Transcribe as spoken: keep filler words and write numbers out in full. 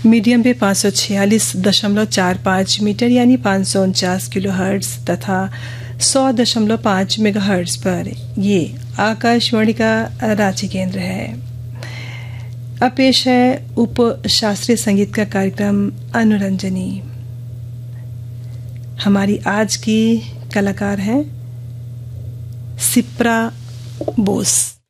Medium पे पाँच सौ छियालीस दशमलव चार पाँच मीटर यानी पाँच सौ उनचास किलो हर्ट्ज तथा सौ दशमलव पाँच मेगा हर्ट्ज पर ये आकाशवाणी का रांची केंद्र है। अब पेश है उप शास्त्रीय संगीत का कार्यक्रम अनुरंजनी। हमारी आज की कलाकार हैं सिप्रा बोस।